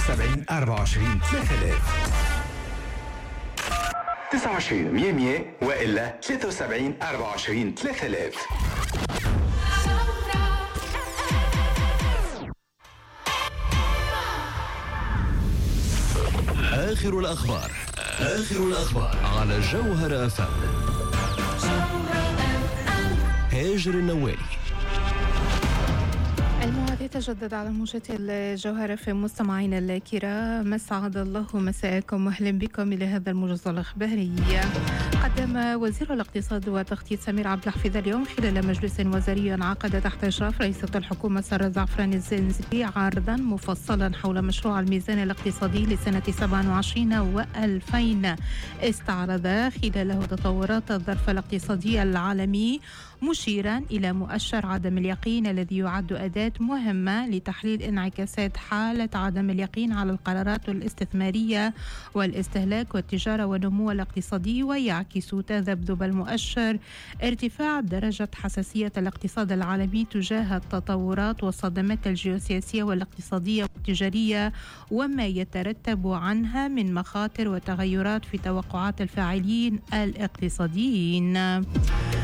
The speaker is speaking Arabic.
70 24 3000 29 100 100 وإلا 73 24 3000. آخر الأخبار على جوهر FM. هاجر النوالي. الموعد يتجدد على موجة الجوهرة في مستمعينا الكرام. مسعد الله مساءكم واهلا بكم إلى هذا الموجز الإخباري. قدم وزير الاقتصاد والتخطيط سمير عبد الحفيظ اليوم خلال مجلس وزاري انعقد تحت إشراف رئيسة الحكومة سارة زعفران الزنزبي عرضا مفصلا حول مشروع الميزان الاقتصادي لسنة 27 و2000 استعرض خلاله تطورات الظرف الاقتصادي العالمي، مشيرا إلى مؤشر عدم اليقين الذي يعد أداة مهمة لتحليل انعكاسات حالة عدم اليقين على القرارات الاستثمارية والاستهلاك والتجارة والنمو الاقتصادي، ويعكس تذبذب المؤشر ارتفاع درجة حساسية الاقتصاد العالمي تجاه التطورات والصدمات الجيوسياسية والاقتصادية والتجارية وما يترتب عنها من مخاطر وتغيرات في توقعات الفاعلين الاقتصاديين.